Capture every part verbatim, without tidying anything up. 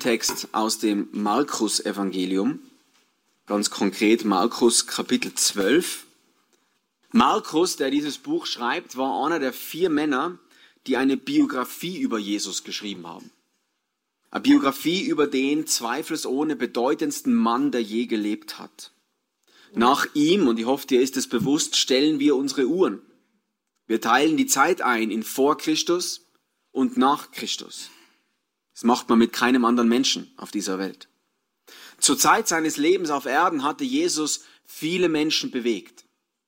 Bibeltext aus dem Markus-Evangelium, ganz konkret Markus Kapitel zwölf. Markus, der dieses Buch schreibt, war einer der vier Männer, die eine Biografie über Jesus geschrieben haben. Eine Biografie über den zweifelsohne bedeutendsten Mann, der je gelebt hat. Nach ihm, und ich hoffe, dir ist es bewusst, stellen wir unsere Uhren. Wir teilen die Zeit ein in vor Christus und nach Christus. Das macht man mit keinem anderen Menschen auf dieser Welt. Zur Zeit seines Lebens auf Erden hatte Jesus viele Menschen bewegt.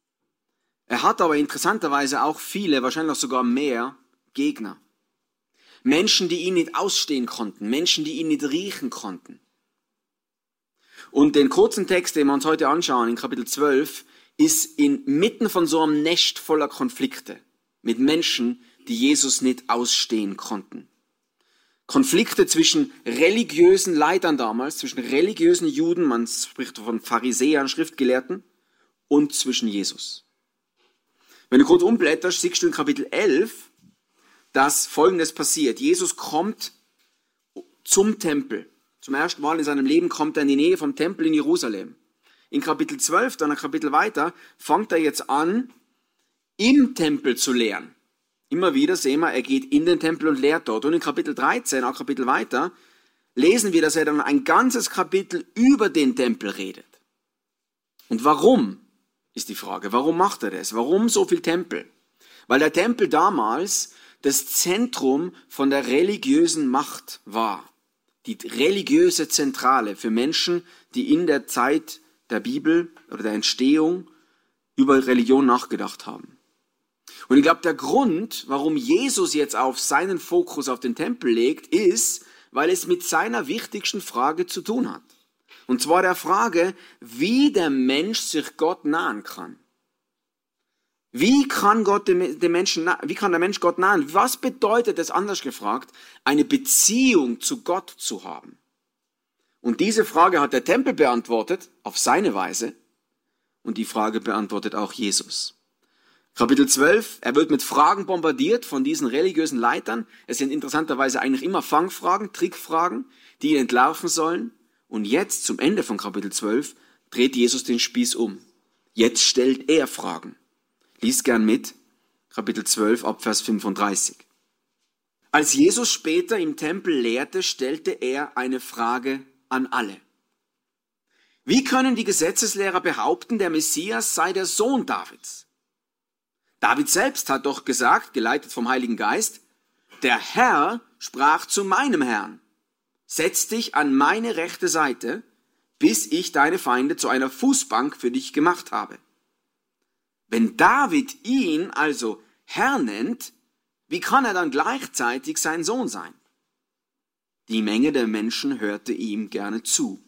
Er hat aber interessanterweise auch viele, wahrscheinlich sogar mehr, Gegner. Menschen, die ihn nicht ausstehen konnten, Menschen, die ihn nicht riechen konnten. Und den kurzen Text, den wir uns heute anschauen, in Kapitel zwölf, ist inmitten von so einem Nest voller Konflikte mit Menschen, die Jesus nicht ausstehen konnten. Konflikte zwischen religiösen Leitern damals, zwischen religiösen Juden, man spricht von Pharisäern, Schriftgelehrten, und zwischen Jesus. Wenn du kurz umblätterst, siehst du in Kapitel elf, dass Folgendes passiert. Jesus kommt zum Tempel. Zum ersten Mal in seinem Leben kommt er in die Nähe vom Tempel in Jerusalem. In Kapitel zwölf, dann ein Kapitel weiter, fängt er jetzt an, im Tempel zu lehren. Immer wieder sehen wir, er geht in den Tempel und lehrt dort. Und in Kapitel dreizehn, auch Kapitel weiter, lesen wir, dass er dann ein ganzes Kapitel über den Tempel redet. Und warum, ist die Frage. Warum macht er das? Warum so viel Tempel? Weil der Tempel damals das Zentrum von der religiösen Macht war. Die religiöse Zentrale für Menschen, die in der Zeit der Bibel oder der Entstehung über Religion nachgedacht haben. Und ich glaube, der Grund, warum Jesus jetzt auf seinen Fokus auf den Tempel legt, ist, weil es mit seiner wichtigsten Frage zu tun hat. Und zwar der Frage, wie der Mensch sich Gott nahen kann. Wie kann Gott dem, dem Menschen, wie kann der Mensch Gott nahen? Was bedeutet es, anders gefragt, eine Beziehung zu Gott zu haben? Und diese Frage hat der Tempel beantwortet, auf seine Weise. Und die Frage beantwortet auch Jesus. Kapitel zwölf, er wird mit Fragen bombardiert von diesen religiösen Leitern. Es sind interessanterweise eigentlich immer Fangfragen, Trickfragen, die ihn entlarven sollen. Und jetzt, zum Ende von Kapitel zwölf, dreht Jesus den Spieß um. Jetzt stellt er Fragen. Lies gern mit, Kapitel zwölf, ab Vers fünfunddreißig. Als Jesus später im Tempel lehrte, stellte er eine Frage an alle. Wie können die Gesetzeslehrer behaupten, der Messias sei der Sohn Davids? David selbst hat doch gesagt, geleitet vom Heiligen Geist, der Herr sprach zu meinem Herrn, setz dich an meine rechte Seite, bis ich deine Feinde zu einer Fußbank für dich gemacht habe. Wenn David ihn also Herr nennt, wie kann er dann gleichzeitig sein Sohn sein? Die Menge der Menschen hörte ihm gerne zu.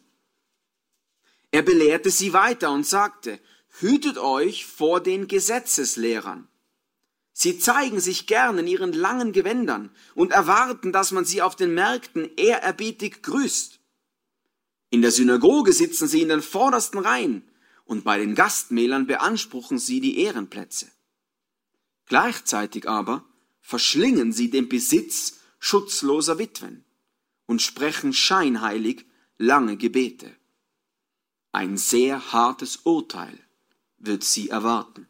Er belehrte sie weiter und sagte, hütet euch vor den Gesetzeslehrern. Sie zeigen sich gern in ihren langen Gewändern und erwarten, dass man sie auf den Märkten ehrerbietig grüßt. In der Synagoge sitzen sie in den vordersten Reihen und bei den Gastmählern beanspruchen sie die Ehrenplätze. Gleichzeitig aber verschlingen sie den Besitz schutzloser Witwen und sprechen scheinheilig lange Gebete. Ein sehr hartes Urteil wird sie erwarten.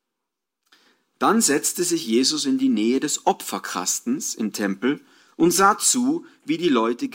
Dann setzte sich Jesus in die Nähe des Opferkastens im Tempel und sah zu, wie die Leute